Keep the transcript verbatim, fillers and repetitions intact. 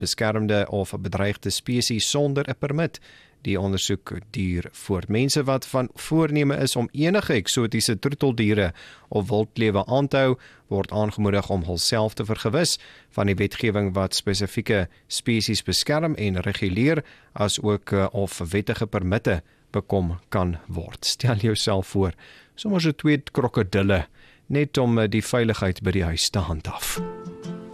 beskermde of bedreigde spesies sonder 'n permit. Die ondersoek duur voort. Mense wat van voorneme is om enige eksotiese troeteldiere of wildlewe aan te hou, word aangemoedig om hulself te vergewis van die wetgewing wat spesifieke spesies beskerm en reguleer, as ook of wettige permitte bekom kan word. Stel jouself voor, sommer so twee krokodille, net om die veiligheid by die huis te handhaaf.